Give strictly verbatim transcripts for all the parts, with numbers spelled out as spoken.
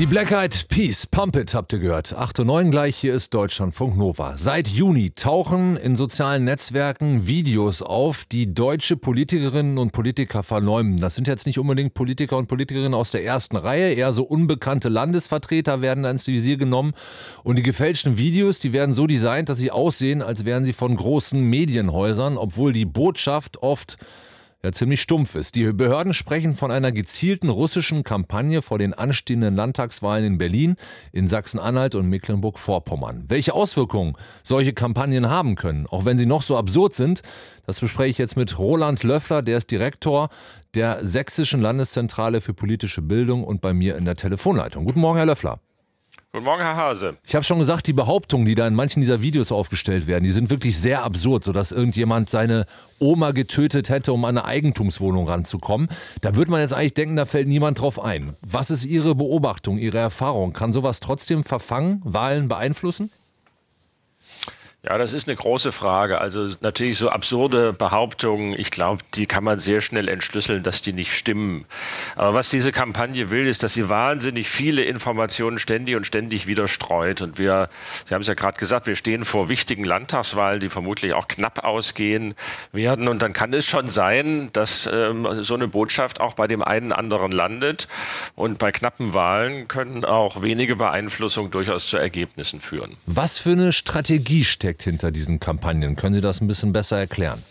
Die Black Eyed Peas, Pump It, habt ihr gehört. acht Uhr neun gleich, hier ist Deutschlandfunk Nova. Seit Juni tauchen in sozialen Netzwerken Videos auf, die deutsche Politikerinnen und Politiker verleumden. Das sind jetzt nicht unbedingt Politiker und Politikerinnen aus der ersten Reihe, eher so unbekannte Landesvertreter werden da ins Visier genommen. Und die gefälschten Videos, die werden so designt, dass sie aussehen, als wären sie von großen Medienhäusern, obwohl die Botschaft oft ja ziemlich stumpf ist. Die Behörden sprechen von einer gezielten russischen Kampagne vor den anstehenden Landtagswahlen in Berlin, in Sachsen-Anhalt und Mecklenburg-Vorpommern. Welche Auswirkungen solche Kampagnen haben können, auch wenn sie noch so absurd sind, das bespreche ich jetzt mit Roland Löffler, der ist Direktor der Sächsischen Landeszentrale für politische Bildung und bei mir in der Telefonleitung. Guten Morgen, Herr Löffler. Guten Morgen, Herr Hase. Ich habe schon gesagt, die Behauptungen, die da in manchen dieser Videos aufgestellt werden, die sind wirklich sehr absurd, sodass irgendjemand seine Oma getötet hätte, um an eine Eigentumswohnung ranzukommen. Da würde man jetzt eigentlich denken, da fällt niemand drauf ein. Was ist Ihre Beobachtung, Ihre Erfahrung? Kann sowas trotzdem Verfangen, Wahlen beeinflussen? Ja, das ist eine große Frage. Also natürlich so absurde Behauptungen, ich glaube, die kann man sehr schnell entschlüsseln, dass die nicht stimmen. Aber was diese Kampagne will, ist, dass sie wahnsinnig viele Informationen ständig und ständig wieder streut. Und wir, Sie haben es ja gerade gesagt, wir stehen vor wichtigen Landtagswahlen, die vermutlich auch knapp ausgehen werden. Und dann kann es schon sein, dass ähm, so eine Botschaft auch bei dem einen anderen landet. Und bei knappen Wahlen können auch wenige Beeinflussungen durchaus zu Ergebnissen führen. Was für eine Strategie steckt hinter diesen Kampagnen? Können Sie das ein bisschen besser erklären?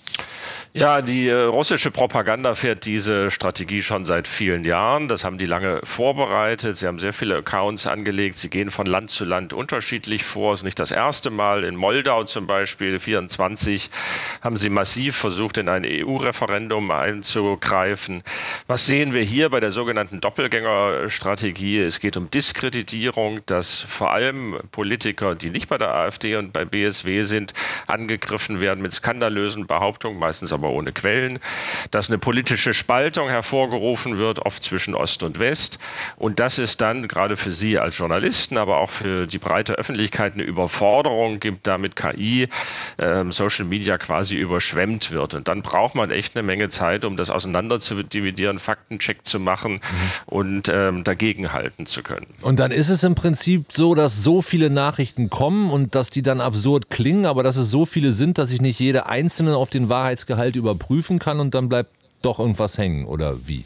Ja, die äh, russische Propaganda fährt diese Strategie schon seit vielen Jahren. Das haben die lange vorbereitet. Sie haben sehr viele Accounts angelegt. Sie gehen von Land zu Land unterschiedlich vor. Es ist nicht das erste Mal. In Moldau zum Beispiel, vierundzwanzig, haben sie massiv versucht, in ein E U-Referendum einzugreifen. Was sehen wir hier bei der sogenannten Doppelgängerstrategie? Es geht um Diskreditierung, dass vor allem Politiker, die nicht bei der AfD und bei B S W sind, angegriffen werden mit skandalösen Behauptungen, meistens aber ohne Quellen, dass eine politische Spaltung hervorgerufen wird, oft zwischen Ost und West, und dass es dann gerade für Sie als Journalisten, aber auch für die breite Öffentlichkeit eine Überforderung gibt, damit K I, äh, Social Media quasi überschwemmt wird. Und dann braucht man echt eine Menge Zeit, um das auseinander zu dividieren, Faktencheck zu machen mhm. und ähm, dagegenhalten zu können. Und dann ist es im Prinzip so, dass so viele Nachrichten kommen und dass die dann absurd klingen, aber dass es so viele sind, dass ich nicht jede einzelne auf den Wahrheitsgehalt überprüfen kann und dann bleibt doch irgendwas hängen, oder wie?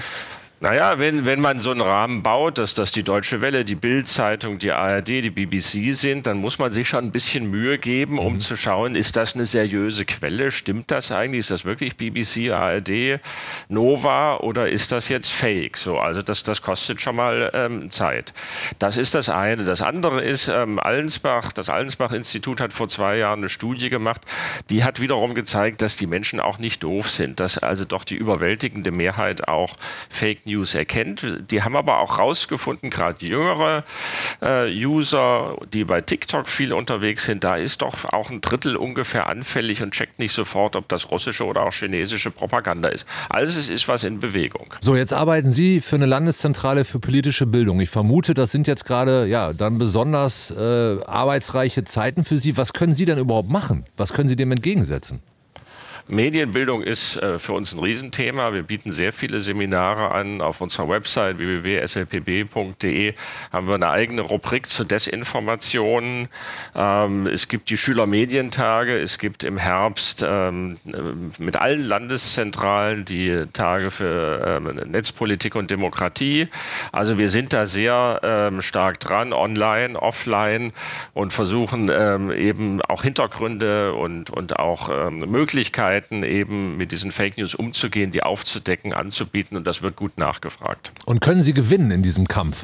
Naja, wenn, wenn man so einen Rahmen baut, dass das die Deutsche Welle, die Bild-Zeitung, die A R D, die B B C sind, dann muss man sich schon ein bisschen Mühe geben, um mhm. zu schauen, ist das eine seriöse Quelle? Stimmt das eigentlich? Ist das wirklich B B C, A R D, Nova oder ist das jetzt Fake? So, also das, das kostet schon mal ähm, Zeit. Das ist das eine. Das andere ist, ähm, Allensbach, das Allensbach-Institut hat vor zwei Jahren eine Studie gemacht, die hat wiederum gezeigt, dass die Menschen auch nicht doof sind, dass also doch die überwältigende Mehrheit auch Fake News News erkennt. Die haben aber auch rausgefunden, gerade jüngere äh, User, die bei TikTok viel unterwegs sind, da ist doch auch ein Drittel ungefähr anfällig und checkt nicht sofort, ob das russische oder auch chinesische Propaganda ist. Also es ist was in Bewegung. So, jetzt arbeiten Sie für eine Landeszentrale für politische Bildung. Ich vermute, das sind jetzt gerade ja dann besonders äh, arbeitsreiche Zeiten für Sie. Was können Sie denn überhaupt machen? Was können Sie dem entgegensetzen? Medienbildung ist äh, für uns ein Riesenthema. Wir bieten sehr viele Seminare an. Auf unserer Website w w w punkt s l p b punkt d e haben wir eine eigene Rubrik zur Desinformation. Ähm, es gibt die Schülermedientage. Es gibt im Herbst ähm, mit allen Landeszentralen die Tage für ähm, Netzpolitik und Demokratie. Also wir sind da sehr ähm, stark dran, online, offline, und versuchen ähm, eben auch Hintergründe und, und auch ähm, Möglichkeiten eben mit diesen Fake News umzugehen, die aufzudecken, anzubieten, und das wird gut nachgefragt. Und können Sie gewinnen in diesem Kampf?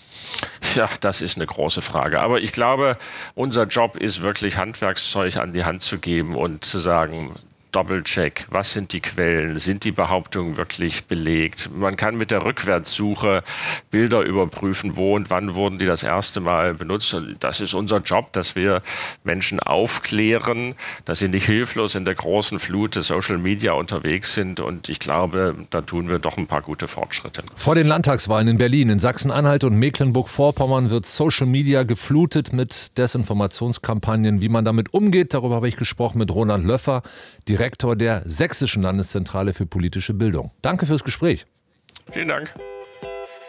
Ja, das ist eine große Frage. Aber ich glaube, unser Job ist wirklich, Handwerkszeug an die Hand zu geben und zu sagen, Doppelcheck, was sind die Quellen, sind die Behauptungen wirklich belegt? Man kann mit der Rückwärtssuche Bilder überprüfen, wo und wann wurden die das erste Mal benutzt. Und das ist unser Job, dass wir Menschen aufklären, dass sie nicht hilflos in der großen Flut des Social Media unterwegs sind. Und ich glaube, da tun wir doch ein paar gute Fortschritte. Vor den Landtagswahlen in Berlin, in Sachsen-Anhalt und Mecklenburg-Vorpommern wird Social Media geflutet mit Desinformationskampagnen. Wie man damit umgeht, darüber habe ich gesprochen mit Roland Löffler, Direktor der Sächsischen Landeszentrale für politische Bildung. Danke fürs Gespräch. Vielen Dank.